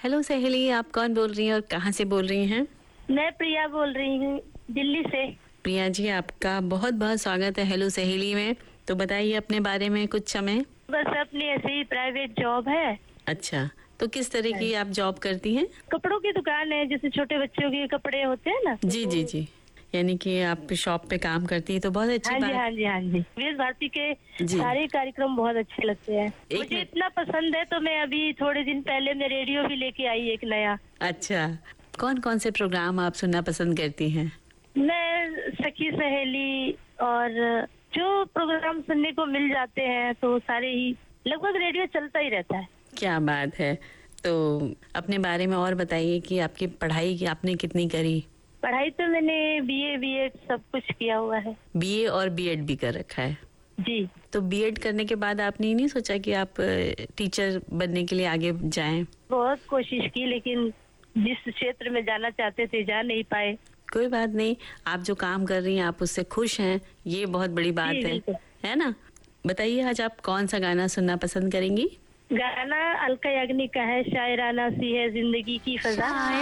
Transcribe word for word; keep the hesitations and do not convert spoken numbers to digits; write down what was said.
Hello सहेली, आप कौन बोल रही हैं और कहाँ से बोल रही हैं? मैं प्रिया बोल रही हूँ दिल्ली से। प्रिया जी, आपका बहुत बहुत स्वागत है हेलो सहेली में। तो बताइए अपने बारे में कुछ हमें। बस अपनी ऐसे ही प्राइवेट जॉब है। अच्छा, तो किस तरह की आप जॉब करती हैं? कपड़ों की दुकान है, जैसे छोटे बच्चों के कपड़े होते हैं ना। जी जी जी, यानी कि आप शॉप पे काम करती है तो बहुत अच्छी हाँ जी बात। हाँ जी हाँ जी विश्व भारती के जी। सारे कार्यक्रम बहुत अच्छे लगते हैं। एक मुझे मिनट। इतना पसंद है तो मैं अभी थोड़े दिन पहले मैं रेडियो भी लेके आई एक नया। अच्छा, कौन कौन से प्रोग्राम आप सुनना पसंद करती हैं? मैं सखी सहेली और जो प्रोग्राम सुनने को मिल जाते हैं तो सारे ही लगभग रेडियो चलता ही रहता है। क्या बात है। तो अपने बारे में और बताइए कि आपकी पढ़ाई की आपने कितनी करी? पढ़ाई तो मैंने बीए बीएड सब कुछ किया हुआ है। बीए और बीएड भी कर रखा है। जी। तो बीएड करने के बाद आपने ये नहीं सोचा कि आप टीचर बनने के लिए आगे जाएं? बहुत कोशिश की लेकिन जिस क्षेत्र में जाना चाहते थे जा नहीं पाए। कोई बात नहीं, आप जो काम कर रही हैं आप उससे खुश हैं, ये बहुत बड़ी बात है, है ना? बताइए आज आप कौन सा गाना सुनना पसंद करेंगी? गाना अलका याग्निक का है, शायराना सी है जिंदगी की फजा।